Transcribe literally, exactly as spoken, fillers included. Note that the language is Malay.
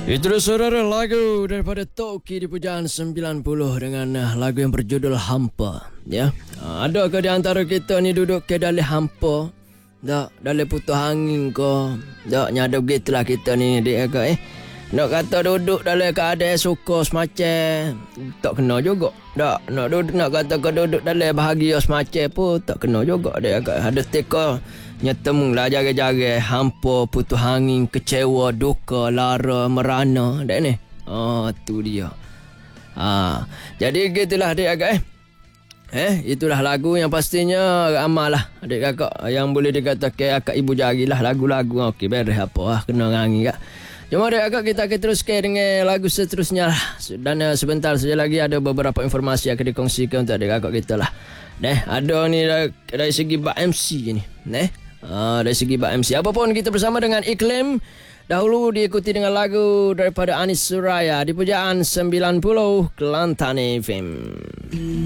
Itu saudara lagu daripada Toki di Pujaan sembilan puluh dengan uh, lagu yang berjudul Hampa. Ya, uh, ada ke di antara kita ni duduk ke dalam hampa? Tak, dalam putus angin ke? Tak, nyada begitulah kita ni dia ke eh. Nak kata duduk dalam keadaan suka semacam tak kena juga. Tak, nak duduk nak kata kau duduk dalam bahagia semacam pun tak kena juga dia ke. Ada teka nyetemu lah jaga-jaga hampa, putus angin, kecewa, duka, lara, merana. Dak ni. Oh, tu dia. Ha, jadi gitulah dia agak eh. Eh, itulah lagu yang pastinya amalah adik kakak yang boleh dikatakan akak ibu jarilah lagu-lagu. Okey, beres apa lah kena ngangi kak. Cuma adik kakak kita akan teruskan dengan lagu seterusnya lah. Dan uh, sebentar saja lagi ada beberapa informasi yang akan dikongsikan untuk adik kakak kita lah. Neh, ada ni dari, dari segi bak M C ni. Neh, uh, dari segi bak M C. Apapun kita bersama dengan iklim. Dahulu diikuti dengan lagu daripada Anis Suraya di Pujaan sembilan puluh Kelantan F M.